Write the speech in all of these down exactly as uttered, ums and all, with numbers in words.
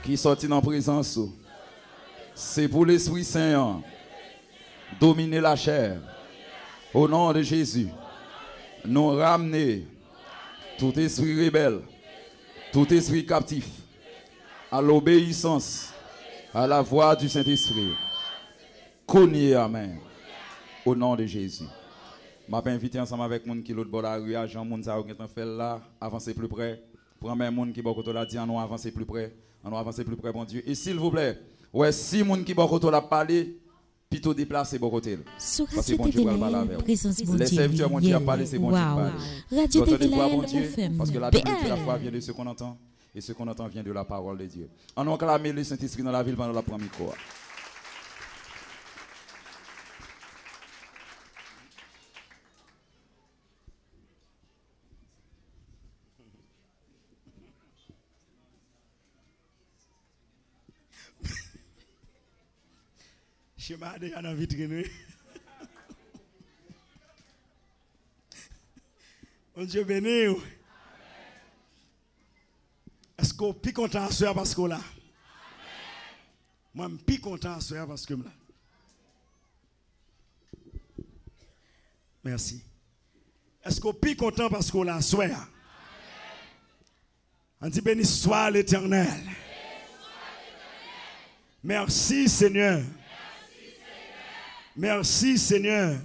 qui sortit dans la présence. C'est pour l'Esprit Saint dominer la chair. Au nom de Jésus, nous ramener tout esprit rebelle, tout esprit captif à l'obéissance, à la voix du Saint-Esprit. Cogné, amen. Au nom de Jésus. Je vais inviter ensemble avec les gens qui sont l'autre bord de la rue, Jean Mounsa qui est fait là, avancer plus près. Pour les gens qui sont là, dit, on avancer plus près. On avancer plus près, bon Dieu. Et s'il vous plaît, ouais, si les gens qui sont là parler, plutôt déplacer bon côté. Parce que bon Dieu va parler avec vous. Les serviteurs, mon Dieu, a parlé, c'est bon Dieu qui parle. Radio Télévision, parce que la Bible dit la foi vient de ce qu'on entend, et ce qu'on entend vient de la parole de Dieu. On a acclamé le Saint-Esprit dans la ville pendant la première micro. Je m'ai déjà dans la vitrine. Mon Dieu béni. Est-ce qu'on est plus content à soir parce qu'on là? Moi, je suis plus content à soir parce que je là. Merci. Est-ce qu'on est plus content parce qu'on là à soir? On dit béni soit l'Éternel. Merci Seigneur. Merci Seigneur.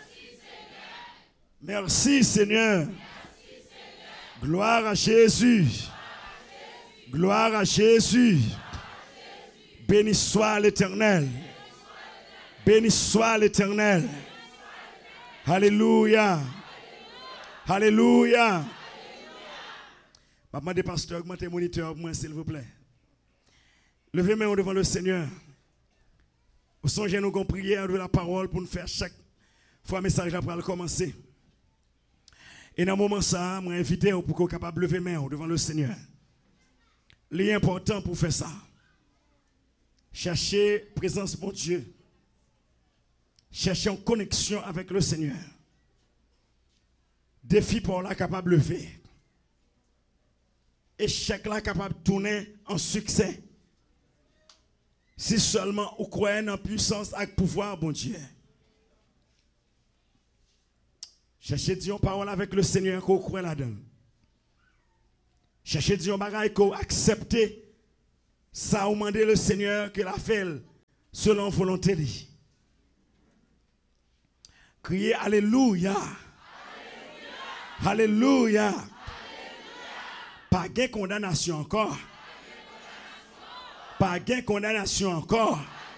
Merci Seigneur. Gloire à Jésus. Gloire à Jésus. Béni soit l'Éternel. Béni soit l'Éternel. Alléluia. Alléluia. Je demande pasteur, augmentez le moniteur pour moi, s'il vous plaît. Levez-moi devant le Seigneur. Vous songez nous qu'on prière de la parole pour nous faire chaque fois un message après le commencer. Et dans ce moment ça, je invite pour qu'on soit capable de lever main devant le Seigneur. L'important pour faire ça, chercher présence de Dieu. Chercher en connexion avec le Seigneur. Défi pour la capable de lever. Échec là capable de tourner en succès. Si seulement vous croyez en puissance et pouvoir, bon Dieu. Cherchez Dieu en parole avec le Seigneur qu'on croit là-dedans. Cherchez Dieu en bagaille qu'on accepte ça ou demander le Seigneur que la fait selon volonté de. Criez Alléluia. Alléluia. Alléluia. Pas de condamnation encore. Pas de condamnation encore.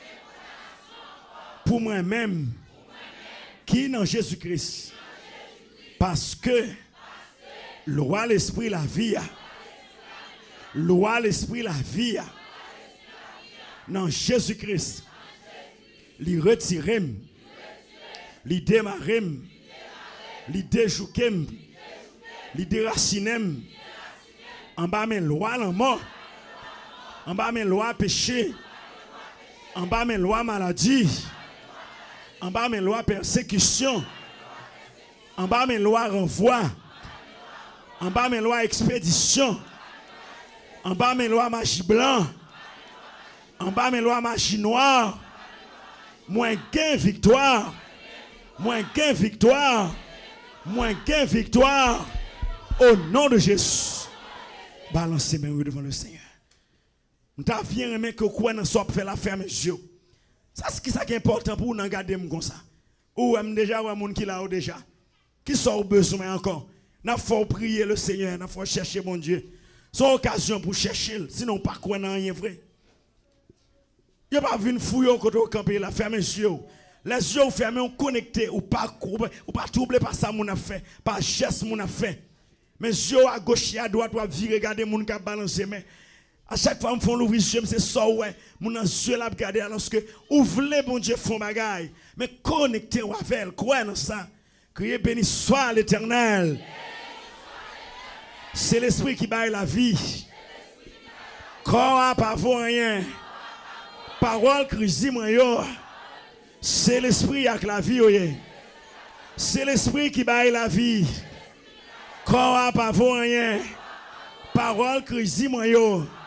Pour moi-même, qui dans Jésus-Christ. Parce que le roi l'esprit la vie. Le roi l'esprit la vie. Dans Jésus-Christ. Li retirem. Li démarrem. Li déjoukem. Li déracinem. En bas mes lois la mort. En bas mes lois péché. En bas mes lois maladie. En bas mes lois persécution. En bas mes lois renvoi. En bas mes lois expédition. En bas mes lois magie blanc. En bas mes lois magie noire. Moins gain victoire. Moins gain victoire. Moins gain victoire. Au nom de Jésus. Balancez mes mains devant le Seigneur. Nous t'avions aimé que quoi ne soit fait la ferme yeux. Ça c'est ce qui est important pour nous garder comme ça. Ou même déjà ou monde qui là déjà. Qui sont besoin encore. N'a faut prier le Seigneur, n'a faut chercher mon Dieu. C'est une occasion pour chercher, sinon pas quoi non rien vrai. Il pas venir fouiller quand on camper la ferme les yeux. Les yeux fermés, on connecté ou pas ou pas troublé par ça mon a fait, par geste mon a fait. Mais yeux à gauche et à droite doivent virer regarder mon qui balancer mais à chaque fois me font l'ouvrir yeux c'est ça ouais mon yeux là regarder alors que ouvrez bon Dieu font bagaille mais connecté avec quoi dans ça crier béni soit l'Éternel. C'est l'esprit qui baille la vie. Corps à pas vaut rien. Parole crise moi yo. C'est l'esprit avec la vie oye. C'est l'esprit qui baille la vie. Corps à pas vaut rien. Parole crise moi yo.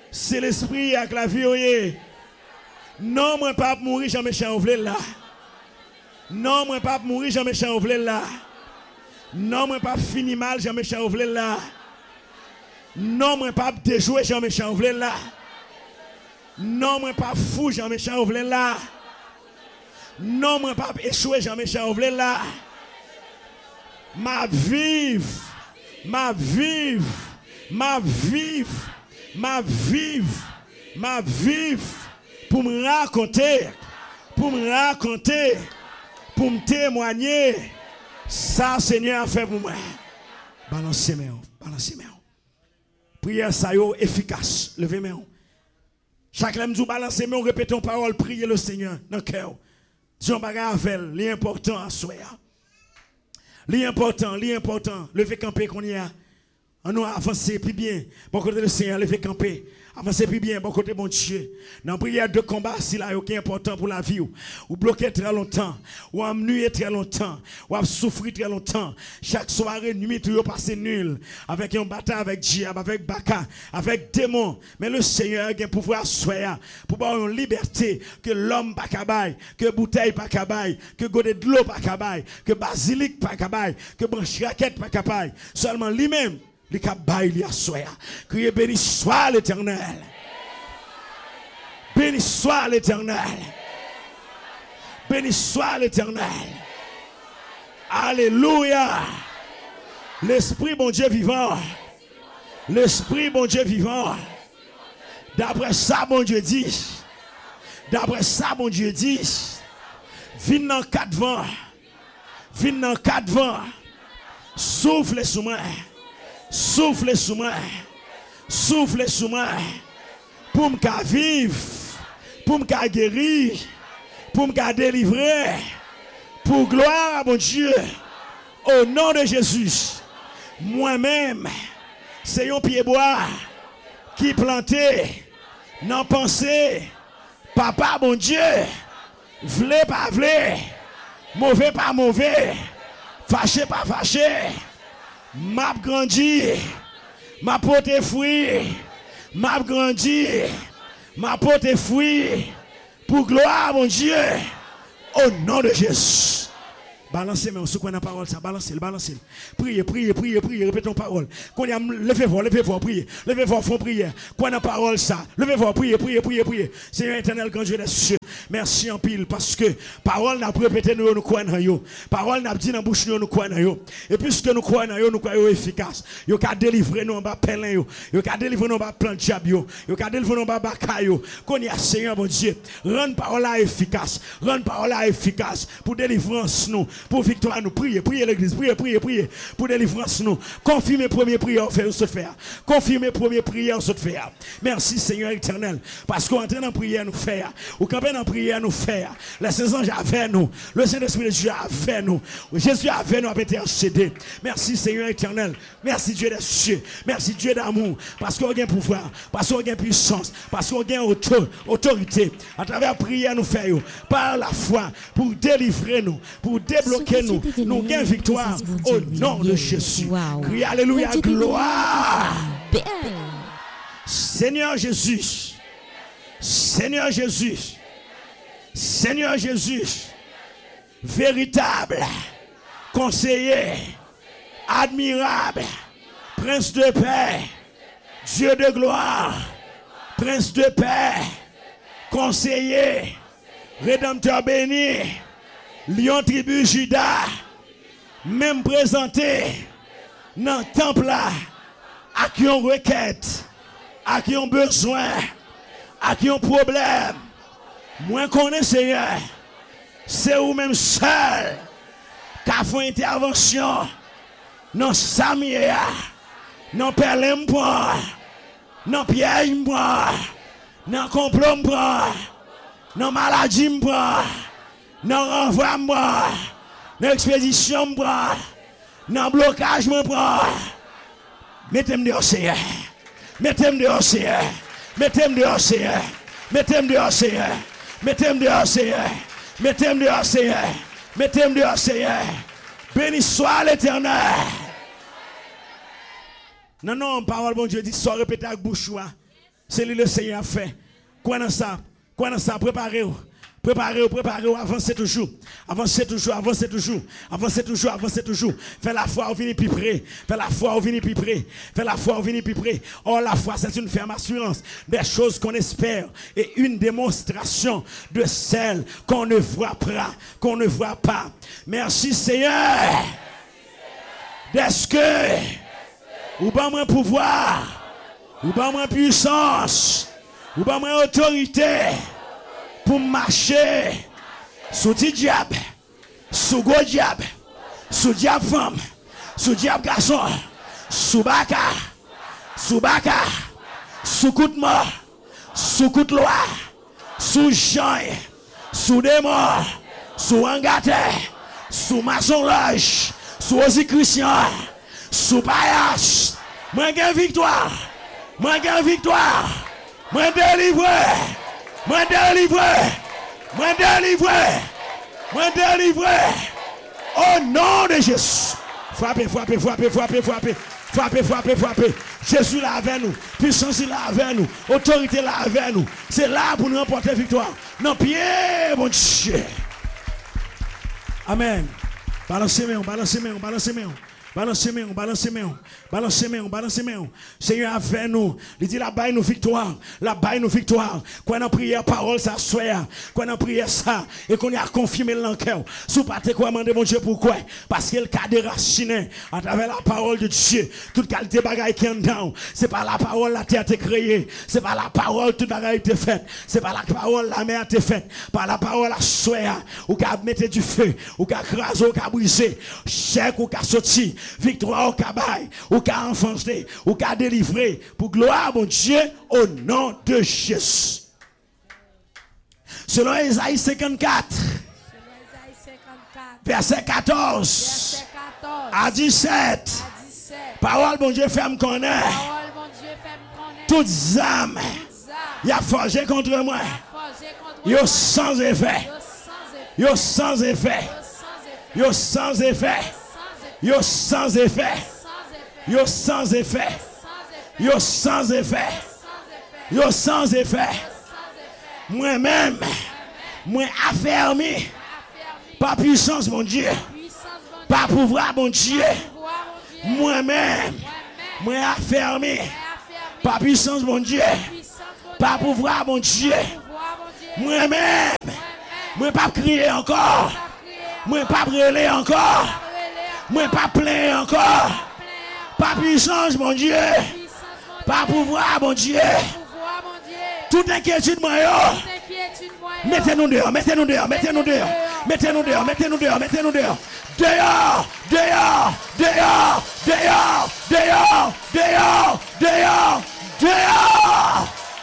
C'est l'esprit avec la vie. Non, moi pas mourir, j'en méchant ouvre là. Non, moi pas mourir, j'en méchant ouvre là. Non, moi pas fini mal, j'en méchant ouvre là. Non, moi pas déjouer, j'en méchant ouvre là. Non, moi pas fou, j'en méchant ouvre là. Non, moi pas échoué, j'en méchant ouvre là. Ma vive, ma vive, ma vive, ma vive, ma vive, pour me raconter, pour me raconter, pour me témoigner, ça Seigneur a fait pour moi. Balancez mes mains, balancez mes mains. Prière ça yo efficace, levez mes mains. Chaque fois que nous balancez mes mains, répétons parole, priez le Seigneur dans le cœur. Disons bagarre avec l'important à soi. L'important, l'important, lever camper qu'on y a. On nous avancer plus bien. Bon côté le Seigneur, lever camper. Avancer plus bien, bon côté bon Dieu. Dans prière de combat, si là, qui est important pour la vie. Ou bloquer très longtemps. Ou amener très longtemps. Ou souffrir très longtemps. Chaque soirée, nuit, tout passé nul. Avec un bataille avec diable, avec baka, avec démon. Mais le Seigneur a un pouvoir soya. Pour avoir une liberté que l'homme pas cabaye, que bouteille pas cabaye, que godet de l'eau pas cabaye, que basilic pas cabaye, que branche raquette pas cabaye. Seulement lui-même. Les cabailles, les assoya. Criez béni soit l'Éternel. Béni soit l'Éternel. Béni soit l'Éternel. Alléluia. L'Esprit, bon Dieu vivant. L'Esprit, bon Dieu vivant. D'après ça, bon Dieu dit. D'après ça, bon Dieu dit. Viens dans quatre vents. Viens dans quatre vents. Souffle sous moi. Souffle sous moi. Souffle sous moi. Pour me vivre. Pour me guérir. Pour me délivrer. Pour gloire à mon Dieu. Au nom de Jésus. Moi-même. C'est un pied bois. Qui planté. Non pensé. Papa mon Dieu. Vle pas vle. Mauvais pas mauvais. Fâché pas fâché. M'a grandi, m'a porté fruit, m'a grandi, m'a porté fruit, pour gloire mon Dieu, au nom de Jésus. Balancez mais on sous quoi la parole ça, balancez, balancez. Priez, priez, priez, priez, répétons parole. Qu'on y a levez-vous, levez-vous, priez. Levez-vous, font prière. Quoi la parole ça? Levez-vous, priez, priez, priez, priez. Seigneur éternel, quand Dieu des cieux, merci en pile parce que parole n'a pas répété nous nous croyons dans yo. Parole n'a dit dans bouche nous nous croyons dans yo. Et puisque nous croyons dans yo, nous croyons efficace. Yo ka délivrer nous en bas pelin yo. Yo ka délivrer nous en bas plan diable yo. Yo ka délivrer nous en bas baka yo. Qu'on y a Seigneur mon Dieu, rendre parole là efficace. Rendre parole là efficace pour délivrance nous. Pour victoire, nous prions, priez l'église, priez, priez, priez, pour délivrance, nous. Confirmez première prière, fait se faire. Confirmez première prière, se faire. Merci Seigneur éternel, parce qu'on entre dans prière, nous faire. Ou quand on dans prière, nous faire. La saison avec nous. Le Saint-Esprit de Dieu avec nous. Jésus avec nous a été intercédé. Merci Seigneur éternel. Merci Dieu des cieux. Merci Dieu d'amour. Parce qu'on a un pouvoir, parce qu'on a une puissance, parce qu'on a une autorité. À travers la prière, nous faisons par la foi pour délivrer nous, pour débloquer nous, nous gagnons victoire au nom de Jésus. Crie alléluia, gloire. Seigneur Jésus, Seigneur Jésus, Seigneur Jésus, véritable conseiller, admirable, prince de paix, Dieu de gloire, prince de paix, conseiller, rédempteur béni, Lion tribu Juda, même présenté dans le temple là, à qui ont requête, à qui ont besoin, à qui ont problème. Moi connais Seigneur, c'est vous même seul qui a fait intervention dans Samia, dans Pelem, dans piège, dans complot, dans maladie. Dans renvoi, dans expédition, dans blocage, mettez-moi dehors, Seigneur. Mettez-moi dehors, Seigneur. Mettez-moi dehors, Seigneur. Mettez-moi dehors, Seigneur. Mettez-moi dehors, Seigneur. Mettez-moi dehors, Seigneur. Mettez-moi dehors, Seigneur. Béni soit l'Éternel. Non, non, parole, bon Dieu dit, soit répété avec bouche. C'est lui le Seigneur a fait. Quoi dans ça? Quoi dans ça? Préparez-vous. Préparez-vous, préparez-vous, avancez toujours. Avancez toujours, avancez toujours. Avancez toujours, avancez toujours. Fais la foi, on vient plus près. Fais la foi, on vient plus près. Fais la foi, on vient plus près. Or, la foi, c'est une ferme assurance des choses qu'on espère et une démonstration de celles qu'on ne voit pas. Qu'on ne voit pas. Merci Seigneur. Est-ce que ou pas moins pouvoir, ou pas moins puissance, ou pas moins autorité pour marcher sous le diable, sous le diable, sous le diable femme, sous le diable garçon, sous baka, sous baka, sous coup de mort, sous coup de loi, sous jean, sous démon, sous angate, sous maçonnage, sous aussi Christian, sous paillasse. Moi j'ai victoire, moi j'ai victoire, moi délivré. Moi délivré, moi délivré, moi délivré. Au nom de Jésus. Frappez, frappez, frappez, frappez, frappez, frappez, frappez, frappez. Jésus là avec nous, puissance là avec nous, autorité là avec nous. C'est là pour nous remporter victoire. Non, pied, mon Dieu. Amen. Balancez-moi, balancez-moi, balancez-moi. Balancez-moi, balancez-moi, balancez-moi, balancez-moi. Seigneur a fait nous. Il dit la baille nous victoire. La baille nous victoire. Quand on a prié parole, ça soit. Quand on a prié ça. Et qu'on a confirmé l'enquête. Sous pas te quoi demander mon Dieu pourquoi. Parce qu'il a déraciné à travers la parole de Dieu. Toute qualité bagaille qui est dedans. C'est par la parole la terre a été créée. C'est par la parole toute bagaille a été faite. C'est par la parole la mer a été faite. Par la parole la soya. Ou qu'a mettre du feu. Ou qu'a craser, ou qu'a briser. Chèque ou qu'a sorti. Victoire au cabaye, au cas enfoncé, au cas délivré, pour gloire mon Dieu, au nom de Jésus. Selon Isaïe cinquante-quatre, verset quatorze à dix-sept, parole mon Dieu fait me connaître. Toutes âmes, il a forgé contre moi. Yo sans effet. Yo sans effet. Yo sans effet. Yo sans effet. Yo sans effet. Yo sans effet. Yo sans effet. Moi-même, moi affermi. Par puissance, mon Dieu. Par pouvoir, mon Dieu. Moi-même, moi affermi. Par puissance, mon Dieu. Par pouvoir, mon Dieu. Moi-même, moi pas crier encore. Moi pas brûler encore. Moi pas plein encore. Pas puissance, mon Dieu. Pas pouvoir, mon Dieu. Toute inquiétude, moi, mettez-nous dehors, mettez-nous dehors, mettez-nous dehors. Mettez-nous dehors, mettez-nous dehors, mettez-nous dehors. Dehors, dehors, dehors, dehors, dehors, dehors, dehors, dehors.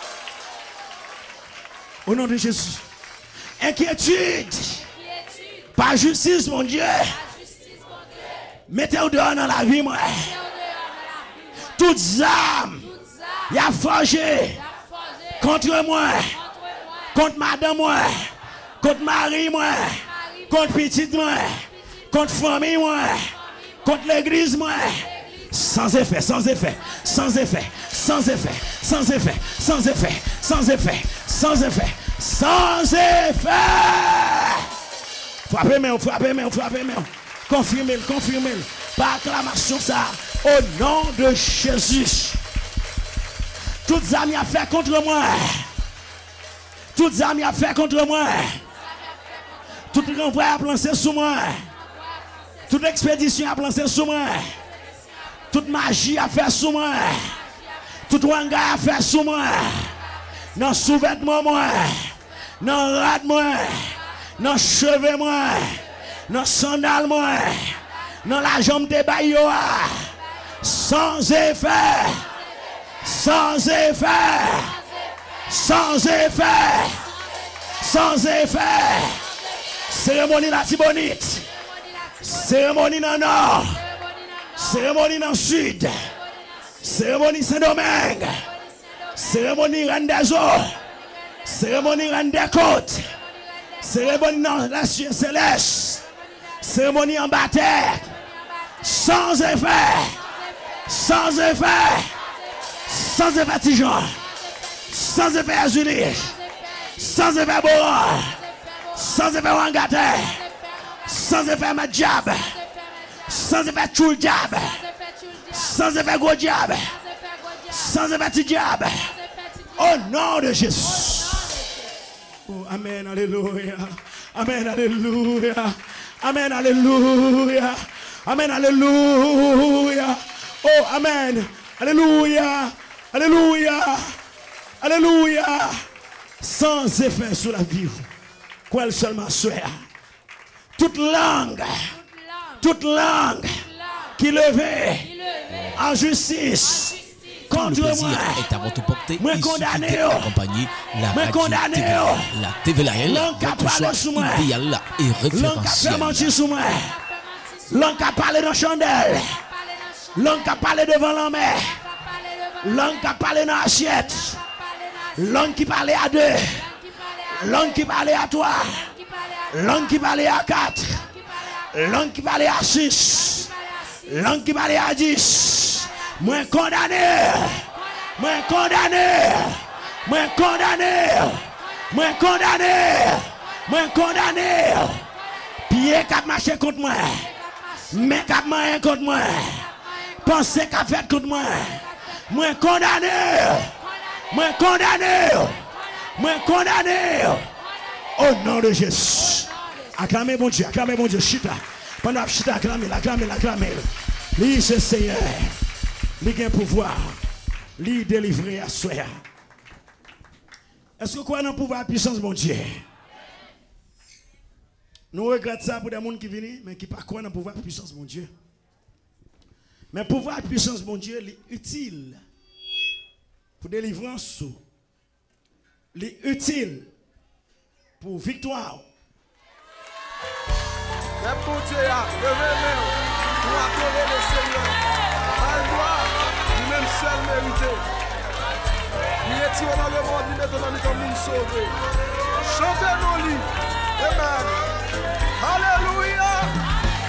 Au nom de Jésus. Inquiétude. Pas justice, mon Dieu. Mettez-vous dehors dans la vie, moi. Toutes âmes, il a forgé contre moi, contre madame, moi, contre mari, moi, contre petite, moi, contre famille, moi, contre l'église, moi. Sans effet, sans effet, sans effet, sans effet, sans effet, sans effet, sans effet, sans effet, sans effet. Frappez-moi, frappez-moi, frappez-moi. Confirmez-le, confirmez-le. Par acclamation, ça, au nom de Jésus. Toutes amis à faire contre moi. Toutes amis à faire contre moi. Toute renvoi à plancer sous moi. Toute expédition à plancer sous moi. Toute magie à faire sous moi. Toute wanga à faire sous moi. Non sous-vêtement moi. Non rad moi. Non cheveux moi. Non sandal moi. Non la jambe de bayo. Sans effet. Sans effet. Sans effet. Sans effet. Cérémonie la Tibonite. Cérémonie dans le nord. Cérémonie dans le sud. Cérémonie Saint-Domingue. Cérémonie Reine des Eaux. Cérémonie Reine des Côtes. Cérémonie dans la cieux céleste. Cérémonie en baptême. Sans effet. Sans effet. Sans effet, Tijan. sans effet Unis, sans effet Boron, sans effet Wangate, sans effet Madjab, sans effet Choul Diab, sans effet Gros Diab, sans effet Petit Diab. Au nom de Jésus. Oh, amen, alléluia. Amen, alléluia. Amen, alléluia. Amen, alléluia. Oh, amen. Alléluia. Alléluia. Alléluia. Sans effet sur la vie. Quoi seulement soit. Toute langue. Toute langue qui levait en justice. Contre moi, moi condamné, moi condamné, la T V L, votre choix idéal et référentiel. L'homme qui a sous moi, l'homme qui a parlé dans la chandelle, l'homme qui a parlé devant la mer, l'homme qui a parlé dans l'assiette, l'homme qui parlait à deux, l'homme qui parlait à trois, l'homme qui parlait à quatre, l'homme qui parlait à six, l'homme qui parlait à dix. Moi condamné, moi condamné, moi condamné, moi condamné, moi condamné. Pied qui a marché contre moi, mais qui a marché contre moi, pensée qui a fait contre moi. Moi condamné, moi condamné, moi condamné. Au nom de Jésus. Acclamez mon Dieu, acclamez mon Dieu, chita. Pendant que chita, acclamez, acclamez, acclamez. Lui, c'est Seigneur. Lui a un pouvoir, lui délivrer à soi. Est-ce que vous croyez dans le pouvoir et la puissance de mon Dieu? Nous regrettons ça pour des gens qui viennent, mais qui ne croient pas dans le pouvoir et la puissance de mon Dieu. Mais le pouvoir et la puissance de mon Dieu est utile pour délivrance, est utile pour victoire. Le bon Dieu a levé pour adorer le Seigneur. Lui-même seul mérité. Il est tiré dans le monde, il est dans le monde sauvé. Chantez-nous lui. Amen. Allez.